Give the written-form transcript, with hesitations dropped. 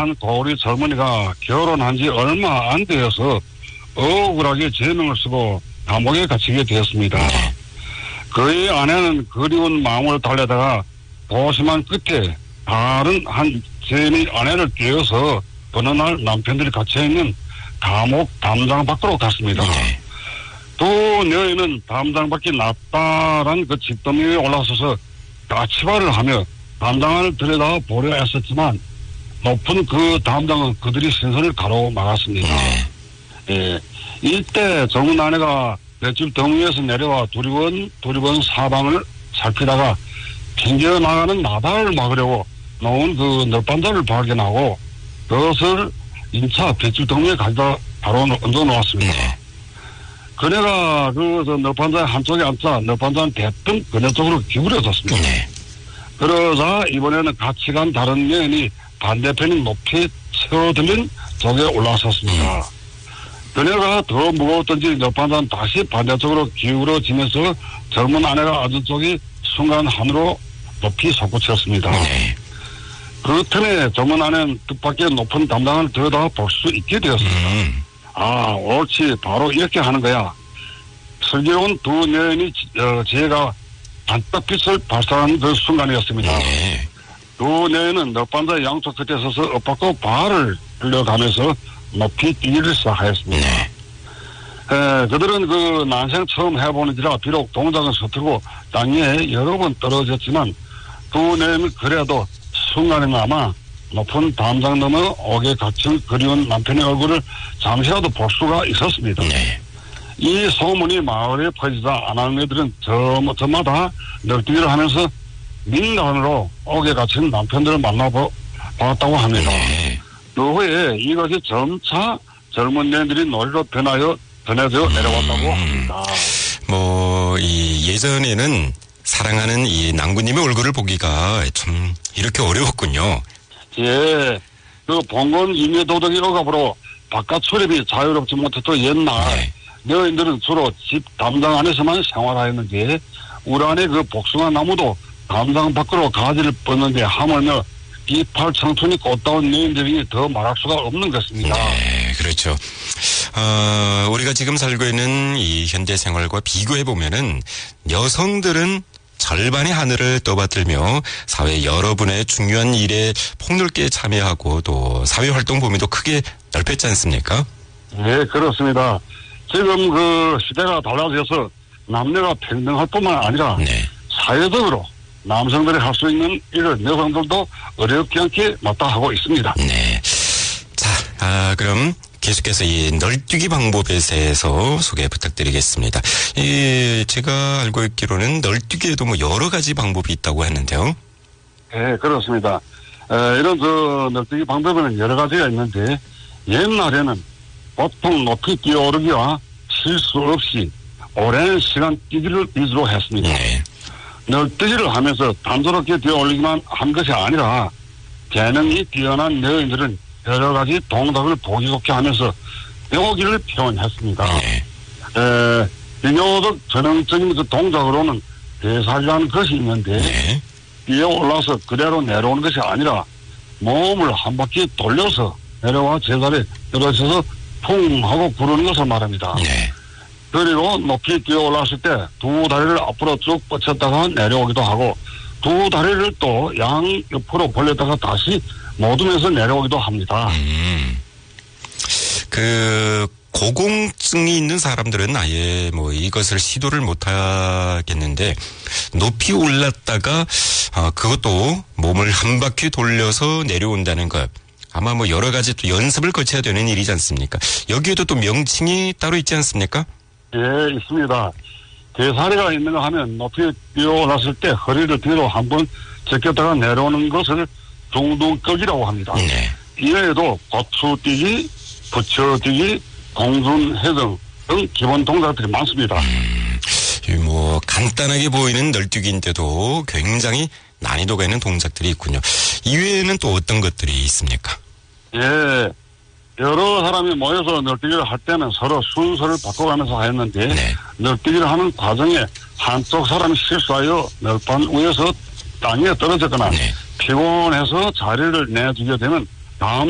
한 고리 젊은이가 결혼한 지 얼마 안 되어서 억울하게 죄명을 쓰고 감옥에 갇히게 되었습니다. 그의 아내는 그리운 마음을 달래다가 고심한 끝에 다른 한 죄인의 아내를 떼어서 어느 날 남편들이 갇혀있는 감옥 담장 밖으로 갔습니다. 두 여인은 담장 밖이 낫다란 그 집더미에 올라서서 까치발을 하며 담장을 들여다 보려 했었지만 높은 그 담장은 그들이 신선을 가로막았습니다. 예, 이때 젊은 아내가 볏짚 덩이에서 내려와 두리번 사방을 살피다가 튕겨나가는 나달을 막으려고 놓은 그 널판자를 발견하고 그것을 인차 볏짚 덩이에 가져다 바로 얹어 놓았습니다. 그네가 그 널판자의 한쪽에 앉자 널판자는 대뜸 그네 쪽으로 기울여졌습니다. 그러자 이번에는 같이 간 다른 여인이 반대편이 높이 채워들린 쪽에 올라섰습니다. 그네가 더 무거웠던지 널판자는 다시 반대쪽으로 기울어지면서 젊은 아내가 앉은 쪽이 순간 하늘로 높이 솟구쳤습니다. 그 틈에 젊은 아내는 뜻밖의 높은 담장을 들여다 볼 수 있게 되었습니다. 아, 옳지. 바로 이렇게 하는 거야. 슬기로운 두 여인이 제가 반짝빛을 발산한 그 순간이었습니다. 두 여인은 널판자의 양쪽 끝에 서서 엇박고 발을 흘려가면서 높이 뛰기를 시작하였습니다. 그들은 그 난생 처음 해보는지라 비록 동작은 서툴고 땅에 여러 번 떨어졌지만 두 여인은 그래도 순간에나마 높은 담장 너머 옥에 갇힌 그리운 남편의 얼굴을 잠시라도 볼 수가 있었습니다. 이 소문이 마을에 퍼지자 아낙네들은 저마다 널뛰기를 하면서 민간으로 옥에 갇힌 남편들을 만나보았다고 합니다. 그 후에 이것이 점차 젊은 여인들이 놀이로 변해져 내려왔다고 합니다. 이 예전에는 사랑하는 이 낭구님의 얼굴을 보기가 참 이렇게 어려웠군요. 예, 그 봉건 임의도덕의 억압으로 바깥 출입이 자유롭지 못했던 옛날 여인들은 주로 집 담장 안에서만 생활하였는데 우란의 그 복숭아 나무도 담장 밖으로 가지를 뻗는데 하물며 이팔 청춘이 꽃다운 여인들이 더 말할 수가 없는 것입니다. 네, 그렇죠. 우리가 지금 살고 있는 이 현대 생활과 비교해 보면은 여성들은 절반의 하늘을 떠받들며 사회 여러분의 중요한 일에 폭넓게 참여하고 또 사회 활동 범위도 크게 넓혔지 않습니까? 네, 그렇습니다. 지금 그 시대가 달라져서 남녀가 평등할 뿐만 아니라 사회적으로 남성들이 할 수 있는 일을 여성들도 어렵지 않게 맡아하고 있습니다. 네. 자, 그럼 계속해서 이 널뛰기 방법에 대해서 소개 부탁드리겠습니다. 제가 알고 있기로는 널뛰기에도 여러 가지 방법이 있다고 했는데요. 네, 그렇습니다. 이런 널뛰기 방법에는 여러 가지가 있는데 옛날에는 보통 높이 뛰어오르기와 실수 없이 오랜 시간 뛰기를 위주로 했습니다. 널뛰기를 하면서 단조롭게 뛰어올리기만 한 것이 아니라 재능이 뛰어난 여인들은 여러 가지 동작을 보기 좋게 하면서 묘기를 표현했습니다. 비교적 전형적인 그 동작으로는 대사리라는 것이 있는데 뛰어 올라서 그대로 내려오는 것이 아니라 몸을 한 바퀴 돌려서 내려와 제자리에 떨어져서 쿵 하고 구르는 것을 말합니다. 그리고 높이 뛰어 올랐을 때 두 다리를 앞으로 쭉 뻗쳤다가 내려오기도 하고 두 다리를 또 양 옆으로 벌렸다가 다시 모둠에서 내려오기도 합니다. 그 고공증이 있는 사람들은 아예 이것을 시도를 못 하겠는데 높이 올랐다가 그것도 몸을 한 바퀴 돌려서 내려온다는 것 아마 여러 가지 또 연습을 거쳐야 되는 일이지 않습니까? 여기에도 또 명칭이 따로 있지 않습니까? 예, 있습니다. 대사리가 있는가 하면 높이 뛰어 올랐을 때 허리를 뒤로 한번 제꼈다가 내려오는 것을 둥둥끌기라고 합니다. 이외에도 고추뛰기, 부처뛰기, 공중회등 등 기본 동작들이 많습니다. 간단하게 보이는 널뛰기인데도 굉장히 난이도가 있는 동작들이 있군요. 이외에는 또 어떤 것들이 있습니까? 예, 여러 사람이 모여서 널뛰기를 할 때는 서로 순서를 바꿔가면서 했는데 널뛰기를 하는 과정에 한쪽 사람이 실수하여 널판 위에서 땅에 떨어졌거나 피곤해서 자리를 내주게 되면 다음